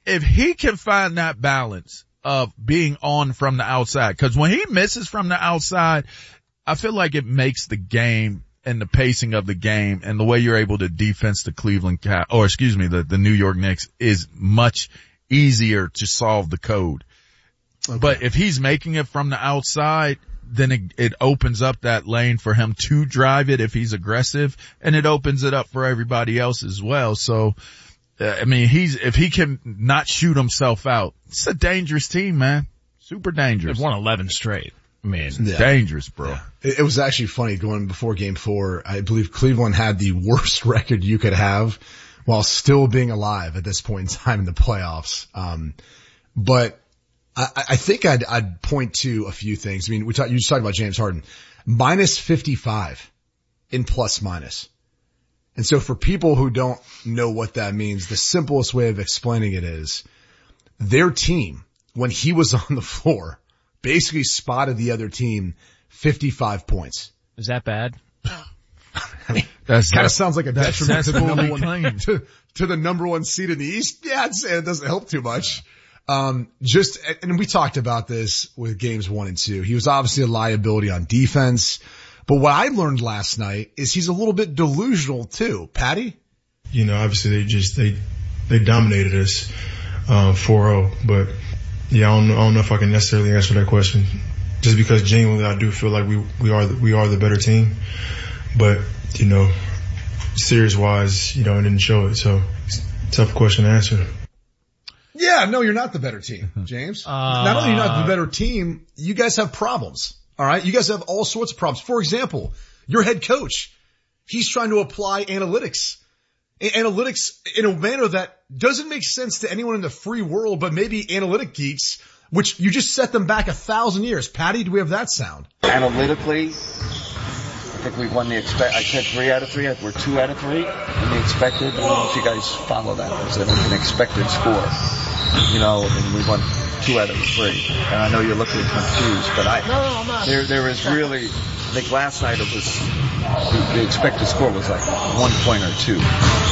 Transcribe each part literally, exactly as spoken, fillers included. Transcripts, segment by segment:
if he can find that balance of being on from the outside, because when he misses from the outside, I feel like it makes the game and the pacing of the game and the way you're able to defense the Cleveland Cap, or excuse me, the, the New York Knicks is much easier to solve the code. Okay. But if he's making it from the outside, then it, it opens up that lane for him to drive it if he's aggressive, and it opens it up for everybody else as well. So, uh, I mean, he's, if he can not shoot himself out, it's a dangerous team, man. Super dangerous. They've won eleven straight. I mean, yeah. dangerous, bro. Yeah. It, it was actually funny going before game four. I believe Cleveland had the worst record you could have while still being alive at this point in time in the playoffs. Um, but I, I think I'd, I'd point to a few things. I mean, we talked, you just talked about James Harden, minus fifty-five in plus minus. And so for people who don't know what that means, the simplest way of explaining it is their team, when he was on the floor, basically spotted the other team fifty-five points. Is that bad? I mean, that kind of sounds like a detriment to the, number one, to, to the number one seed in the East. Yeah, I'd say it doesn't help too much. Um, just, and we talked about this with games one and two. He was obviously a liability on defense. But what I learned last night is he's a little bit delusional too. Patty? You know, obviously they just, they, they dominated us, um, four oh, but yeah, I don't know, I don't know if I can necessarily answer that question. Just because genuinely I do feel like we, we are, the, we are the better team. But, you know, series wise, you know, it didn't show it. So it's a tough question to answer. Yeah, no, you're not the better team, James. Uh, not only are you not the better team, you guys have problems. All right. You guys have all sorts of problems. For example, your head coach, he's trying to apply analytics, a- analytics in a manner that doesn't make sense to anyone in the free world, but maybe analytic geeks, which you just set them back a thousand years. Patty, do we have that sound? Analytically, I think we've won the expect. I said three out of three. We're two out of three in the expected. I don't know if you guys follow that. It's an expected score, you know, and we won two out of the three. And I know you're looking confused, but I no, no, I'm not. There, there is really. I think last night it was the, the expected score was like one point or two.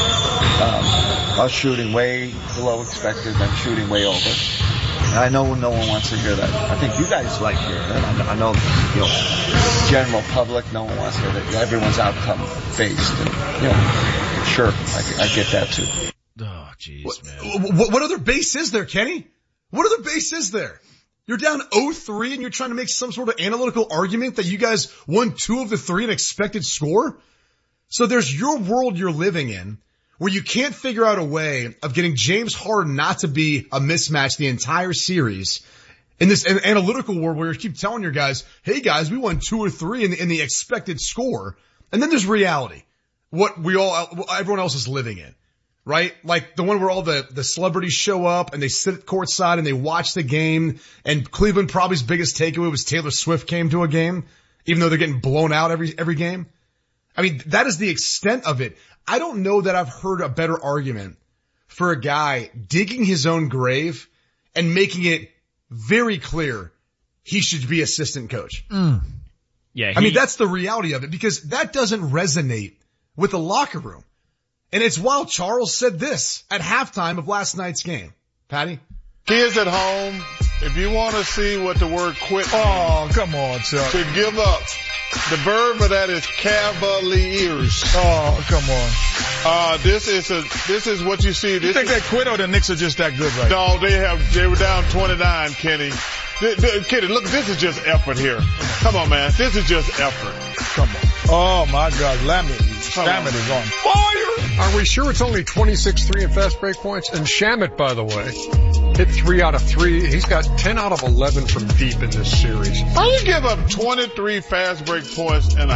Um, us shooting way below expected, them shooting way over. And I know no one wants to hear that. I think you guys like hearing that. I know, you know, general public, no one wants to hear that. Everyone's outcome based. And, you know, sure, I, I get that too. Oh, jeez, what, man. What, what other base is there, Kenny? What other base is there? You're down oh three and you're trying to make some sort of analytical argument that you guys won two of the three and expected score? So there's your world you're living in, where you can't figure out a way of getting James Harden not to be a mismatch the entire series in this an- analytical world where you keep telling your guys, hey guys, we won two or three in the, in the expected score. And then there's reality. What we all, what everyone else is living in, right? Like the one where all the, the celebrities show up and they sit courtside and they watch the game, and Cleveland probably's biggest takeaway was Taylor Swift came to a game, even though they're getting blown out every, every game. I mean, that is the extent of it. I don't know that I've heard a better argument for a guy digging his own grave and making it very clear he should be assistant coach. Mm. Yeah, he, I mean, that's the reality of it, because that doesn't resonate with the locker room. And it's while Charles said this at halftime of last night's game. Patty? Kids at home, if you want to see what the word quit means, oh, come on, Chuck. to give up. The verb for that is cavaliers. Oh, come on. Uh, this is a, this is what you see. This you think is, they quit or the Knicks are just that good right now? No, they have, they were down twenty-nine, Kenny. The, the, Kenny, look, this is just effort here. Come on, man. This is just effort. Come on. Oh my God. Lammit, Stammet is on fire. Are we sure it's only twenty-six three in fast break points? And Shamet, by the way, hit three out of three. He's got ten out of eleven from deep in this series. How you give up twenty-three fast break points and a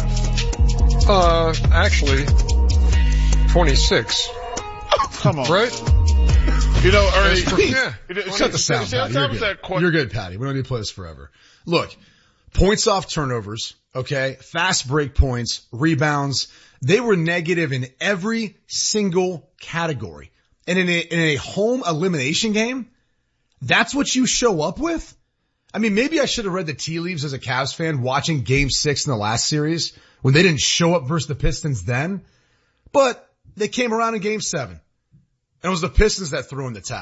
half? Uh, actually, twenty-six. Come on. Right? You know, Ernie, for, yeah. Shut the sound, Patty. You're good. You're good, Patty. We don't need to play this forever. Look, points off turnovers, okay? Fast break points, rebounds. They were negative in every single category. And in a, in a home elimination game, that's what you show up with? I mean, maybe I should have read the tea leaves as a Cavs fan watching game six in the last series when they didn't show up versus the Pistons then. But they came around in game seven. And it was the Pistons that threw in the towel.